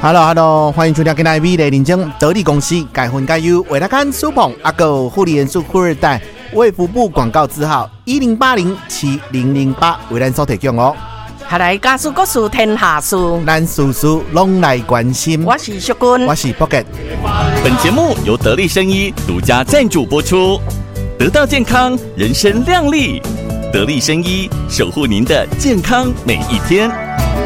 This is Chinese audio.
Hello， 欢迎收听今天的美丽人生得力公司改分改优为大家苏鹏阿狗护理元素富二代卫福部广告字号10807008为咱所提供哦。 下来家事国事天下事， 咱事事拢来关心。 我是淑君， 我是 Pocket。 本节目由得力生医独家赞助播出，得到健康，人生亮丽。得力生医守护您的健康每一天。